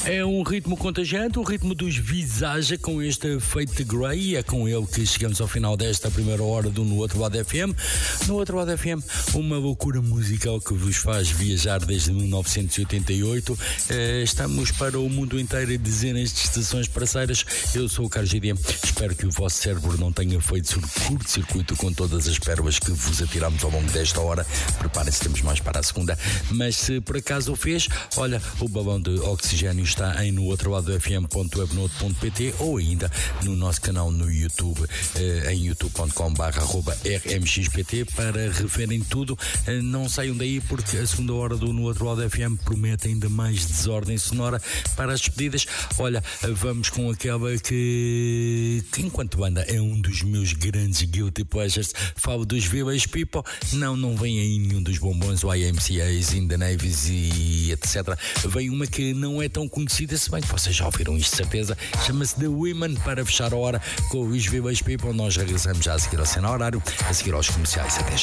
É um ritmo contagiante, o ritmo dos Visage com este Fate Grey. É com ele que chegamos ao final desta primeira hora do No Outro Lado FM. No Outro Lado FM, uma loucura musical que vos faz viajar desde 1988. Estamos para o mundo inteiro e dezenas de estações parceiras. Eu sou o Carlos Gideon. Espero que o vosso cérebro não tenha feito curto-circuito com todas as pérolas que vos atiramos ao longo desta hora. Preparem-se, temos mais para a segunda. Mas se por acaso o fez, olha, o balão de oxigênio está em nootroladofm.webnote.pt ou ainda no nosso canal no YouTube, em youtube.com/rmxpt, para reverem tudo. Não saiam daí, porque a segunda hora do No Outro Lado FM promete ainda mais desordem sonora para as despedidas. Olha, vamos com aquela que enquanto banda é um dos meus grandes guilty pleasures. Falo dos Village People. Não vem aí nenhum dos bombons, o YMCAs, In The Navies e etc. Vem uma que não é tão conhecida, se bem que vocês já ouviram isto de certeza. Chama-se The Women, para fechar a hora com os Village People. Nós regressamos já a seguir ao cenário horário, a seguir aos comerciais. Até já.